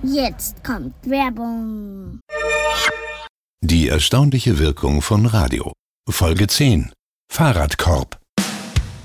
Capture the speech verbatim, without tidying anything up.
Jetzt kommt Werbung. Die erstaunliche Wirkung von Radio. Folge zehn. Fahrradkorb.